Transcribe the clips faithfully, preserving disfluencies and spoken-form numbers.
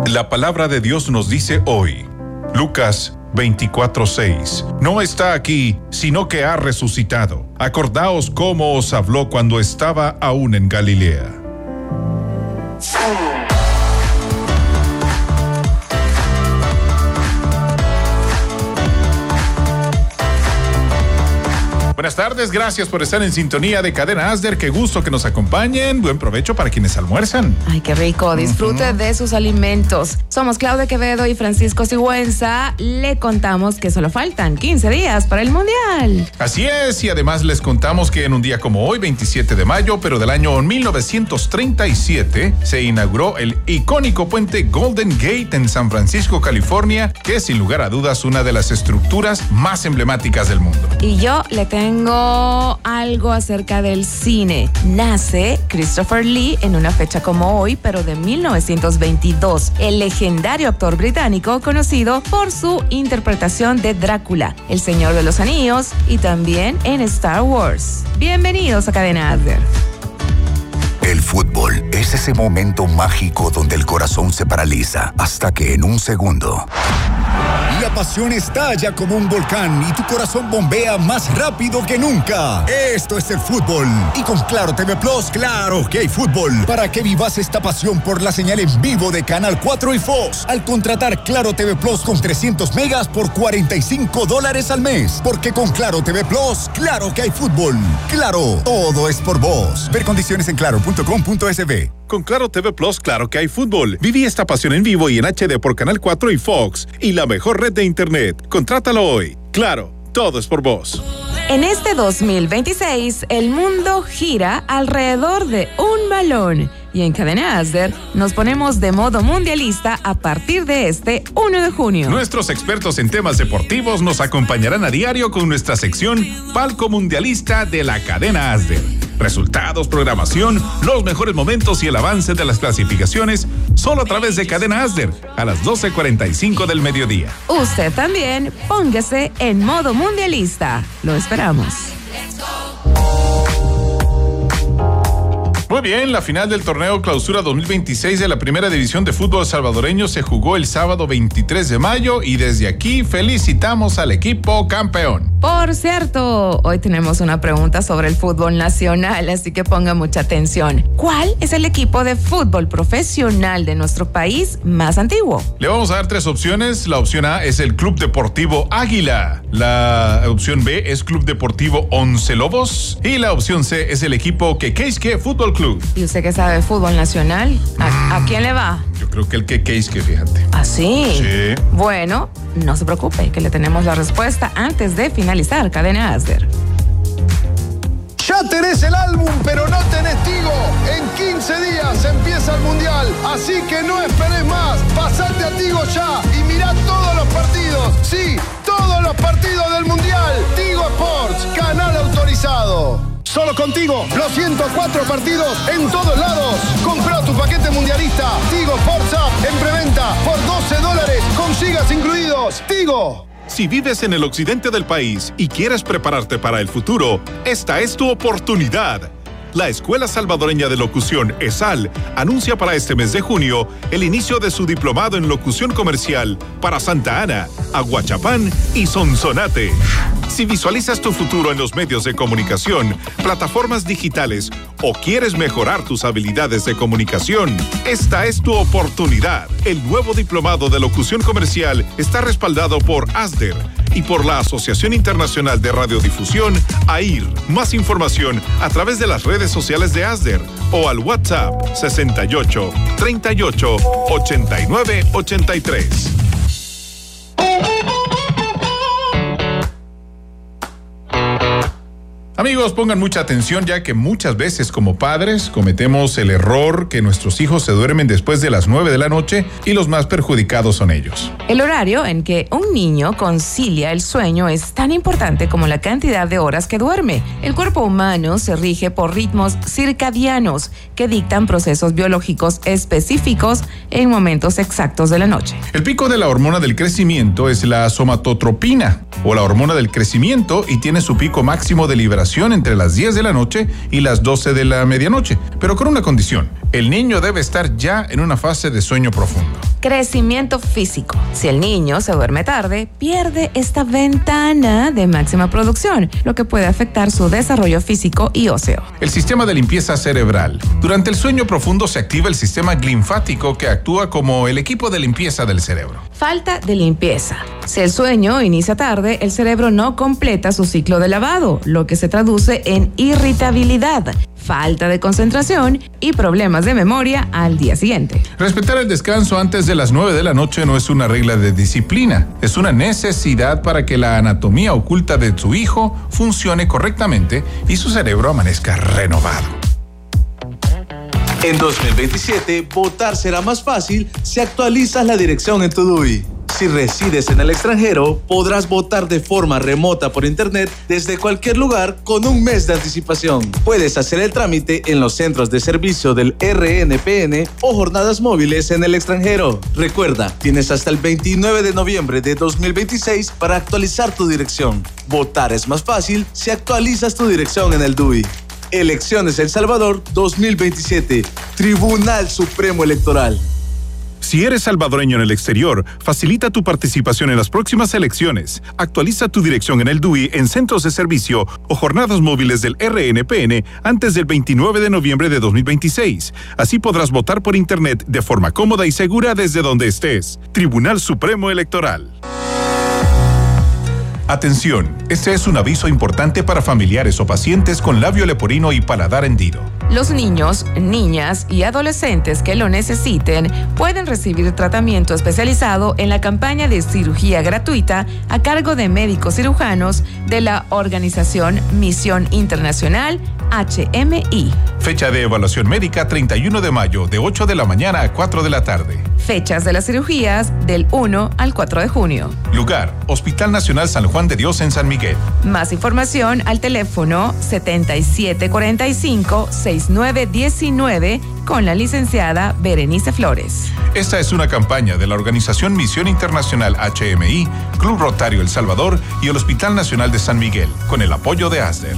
La palabra de Dios nos dice hoy, Lucas veinticuatro seis, no está aquí, sino que ha resucitado. Acordaos cómo os habló cuando estaba aún en Galilea. Buenas tardes, gracias por estar en sintonía de Cadena Asder. Qué gusto que nos acompañen. Buen provecho para quienes almuerzan. Ay, qué rico. Disfrute uh-huh. de sus alimentos. Somos Claudia Quevedo y Francisco Sigüenza. Le contamos que solo faltan quince días para el Mundial. Así es, y además les contamos que en un día como hoy, veintisiete de mayo, pero del año mil novecientos treinta y siete, se inauguró el icónico puente Golden Gate en San Francisco, California, que es sin lugar a dudas una de las estructuras más emblemáticas del mundo. Y yo le tengo Tengo algo acerca del cine. Nace Christopher Lee en una fecha como hoy, pero de mil novecientos veintidós. El legendario actor británico conocido por su interpretación de Drácula, El Señor de los Anillos y también en Star Wars. Bienvenidos a Cadena Asder. El fútbol es ese momento mágico donde el corazón se paraliza hasta que en un segundo la pasión estalla como un volcán y tu corazón bombea más rápido que nunca. Esto es el fútbol. Y con Claro T V Plus, claro que hay fútbol. Para que vivas esta pasión por la señal en vivo de Canal cuatro y Fox. Al contratar Claro T V Plus con trescientos megas por cuarenta y cinco dólares al mes. Porque con Claro T V Plus, claro que hay fútbol. Claro, todo es por vos. Ver condiciones en claro punto com punto es be. Con Claro T V Plus, claro que hay fútbol. Viví esta pasión en vivo y en H D por Canal cuatro y Fox. Y la mejor red de internet. Contrátalo hoy. Claro, todo es por vos. En este dos mil veintiséis, el mundo gira alrededor de un balón. Y en Cadena Asder nos ponemos de modo mundialista a partir de este primero de junio. Nuestros expertos en temas deportivos nos acompañarán a diario con nuestra sección Palco Mundialista de la Cadena Asder. Resultados, programación, los mejores momentos y el avance de las clasificaciones solo a través de Cadena Asder a las doce cuarenta y cinco del mediodía. Usted también póngase en modo mundialista. Lo esperamos. Muy bien, la final del torneo Clausura dos mil veintiséis de la Primera División de Fútbol Salvadoreño se jugó el sábado veintitrés de mayo y desde aquí felicitamos al equipo campeón. Por cierto, hoy tenemos una pregunta sobre el fútbol nacional, así que ponga mucha atención. ¿Cuál es el equipo de fútbol profesional de nuestro país más antiguo? Le vamos a dar tres opciones. La opción A es el Club Deportivo Águila. La opción B es Club Deportivo Once Lobos. Y la opción C es el equipo Quequeisque Fútbol Club. ¿Y usted qué sabe de fútbol nacional? ¿A, mm, ¿a quién le va? Yo creo que el Quequeisque, fíjate. ¿Ah, sí? Sí. Bueno, no se preocupe, que le tenemos la respuesta antes de finalizar Cadena Asder. Ya tenés el álbum, pero no tenés Tigo. En quince días empieza el Mundial, así que no esperes más. Pasate a Tigo ya y mirá todos los partidos. Sí, todos los partidos del Mundial. Tigo Sports, canal autorizado. Solo contigo, los ciento cuatro partidos en todos lados. Comprá tu paquete mundialista Tigo Sports App en preventa por doce dólares con gigas incluidos. Tigo. Si vives en el occidente del país y quieres prepararte para el futuro, esta es tu oportunidad. La Escuela Salvadoreña de Locución, ESAL, anuncia para este mes de junio el inicio de su diplomado en locución comercial para Santa Ana, Aguachapán y Sonsonate. Si visualizas tu futuro en los medios de comunicación, plataformas digitales o quieres mejorar tus habilidades de comunicación, esta es tu oportunidad. El nuevo diplomado de locución comercial está respaldado por Asder y por la Asociación Internacional de Radiodifusión, A I R. Más información a través de las redes sociales de Asder o al WhatsApp sesenta y ocho, treinta y ocho, ochenta y nueve, ochenta y tres. Amigos, pongan mucha atención ya que muchas veces como padres cometemos el error que nuestros hijos se duermen después de las nueve de la noche y los más perjudicados son ellos. El horario en que un niño concilia el sueño es tan importante como la cantidad de horas que duerme. El cuerpo humano se rige por ritmos circadianos que dictan procesos biológicos específicos en momentos exactos de la noche. El pico de la hormona del crecimiento es la somatotropina o la hormona del crecimiento y tiene su pico máximo de liberación entre las diez de la noche y las doce de la medianoche, pero con una condición. El niño debe estar ya en una fase de sueño profundo. Crecimiento físico. Si el niño se duerme tarde, pierde esta ventana de máxima producción, lo que puede afectar su desarrollo físico y óseo. El sistema de limpieza cerebral. Durante el sueño profundo se activa el sistema linfático que actúa como el equipo de limpieza del cerebro. Falta de limpieza. Si el sueño inicia tarde, el cerebro no completa su ciclo de lavado, lo que se traduce en irritabilidad, falta de concentración y problemas de memoria al día siguiente. Respetar el descanso antes de las nueve de la noche no es una regla de disciplina, es una necesidad para que la anatomía oculta de su hijo funcione correctamente y su cerebro amanezca renovado. En dos mil veintisiete, votar será más fácil si actualizas la dirección en tu D U I. Si resides en el extranjero, podrás votar de forma remota por internet desde cualquier lugar con un mes de anticipación. Puedes hacer el trámite en los centros de servicio del R N P N o jornadas móviles en el extranjero. Recuerda, tienes hasta el veintinueve de noviembre de dos mil veintiséis para actualizar tu dirección. Votar es más fácil si actualizas tu dirección en el D U I. Elecciones El Salvador dos mil veintisiete. Tribunal Supremo Electoral. Si eres salvadoreño en el exterior, facilita tu participación en las próximas elecciones. Actualiza tu dirección en el D U I en centros de servicio o jornadas móviles del R N P N antes del veintinueve de noviembre de dos mil veintiséis. Así podrás votar por internet de forma cómoda y segura desde donde estés. Tribunal Supremo Electoral. Atención, este es un aviso importante para familiares o pacientes con labio leporino y paladar hendido. Los niños, niñas y adolescentes que lo necesiten pueden recibir tratamiento especializado en la campaña de cirugía gratuita a cargo de médicos cirujanos de la organización Misión Internacional H M I. Fecha de evaluación médica treinta y uno de mayo de ocho de la mañana a cuatro de la tarde. Fechas de las cirugías del uno al cuatro de junio. Lugar, Hospital Nacional San Juan de Dios en San Miguel. Más información al teléfono setenta y siete cuarenta y cinco, sesenta y nueve diecinueve con la licenciada Berenice Flores. Esta es una campaña de la organización Misión Internacional H M I, Club Rotario El Salvador y el Hospital Nacional de San Miguel, con el apoyo de ASDER.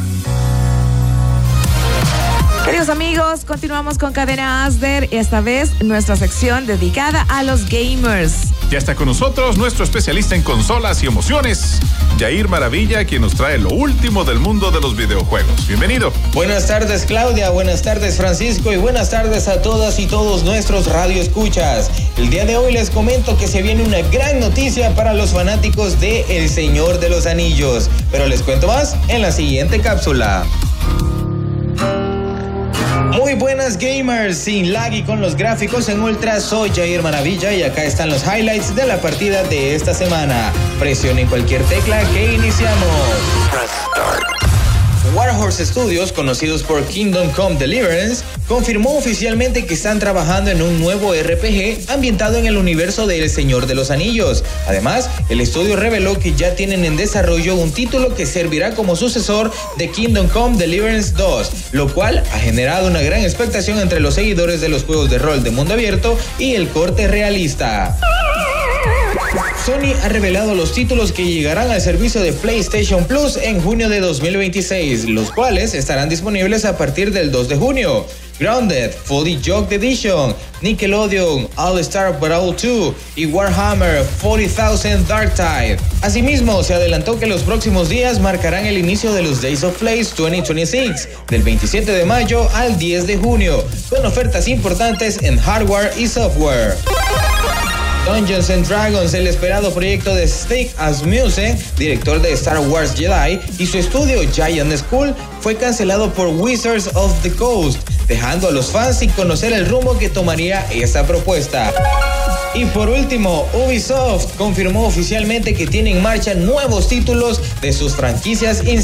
Queridos amigos, continuamos con Cadena ASDER, esta vez nuestra sección dedicada a los gamers. Ya está con nosotros nuestro especialista en consolas y emociones, Yair Maravilla, quien nos trae lo último del mundo de los videojuegos. Bienvenido. Buenas tardes, Claudia, buenas tardes, Francisco, y buenas tardes a todas y todos nuestros radioescuchas. El día de hoy les comento que se viene una gran noticia para los fanáticos de El Señor de los Anillos, pero les cuento más en la siguiente cápsula. Muy buenas gamers, sin lag y con los gráficos en ultra, soy Yair Maravilla y acá están los highlights de la partida de esta semana. Presionen cualquier tecla que iniciamos. Warhorse Studios, conocidos por Kingdom Come Deliverance, confirmó oficialmente que están trabajando en un nuevo R P G ambientado en el universo de El Señor de los Anillos. Además, el estudio reveló que ya tienen en desarrollo un título que servirá como sucesor de Kingdom Come Deliverance dos, lo cual ha generado una gran expectación entre los seguidores de los juegos de rol de mundo abierto y el corte realista. Sony ha revelado los títulos que llegarán al servicio de PlayStation Plus en junio de dos mil veintiséis, los cuales estarán disponibles a partir del dos de junio. Grounded, Fully Jogged Edition, Nickelodeon, All-Star Brawl dos y Warhammer cuarenta mil Darktide. Asimismo, se adelantó que los próximos días marcarán el inicio de los Days of Play dos mil veintiséis, del veintisiete de mayo al diez de junio, con ofertas importantes en hardware y software. Dungeons and Dragons, el esperado proyecto de Stick Asmussen, director de Star Wars Jedi, y su estudio Giant School, fue cancelado por Wizards of the Coast, dejando a los fans sin conocer el rumbo que tomaría esta propuesta. Y por último, Ubisoft confirmó oficialmente que tiene en marcha nuevos títulos de sus franquicias